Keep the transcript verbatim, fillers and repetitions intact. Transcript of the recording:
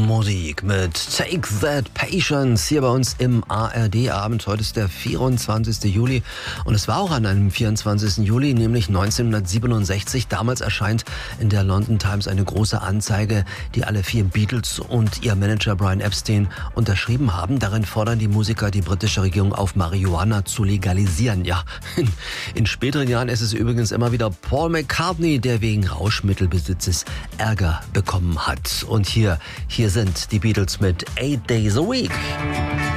Musik mit Take That Patience hier bei uns im A R D-Abend. Heute ist der vierundzwanzigste Juli und es war auch an einem vierundzwanzigsten Juli, nämlich neunzehnhundertsiebenundsechzig. Damals erscheint in der London Times eine große Anzeige, die alle vier Beatles und ihr Manager Brian Epstein unterschrieben haben. Darin fordern die Musiker die britische Regierung auf, Marihuana zu legalisieren. Ja, in, in späteren Jahren ist es übrigens immer wieder Paul McCartney, der wegen Rauschmittelbesitzes Ärger bekommen hat. Und hier, hier sind die Beatles mit Eight Days a Week.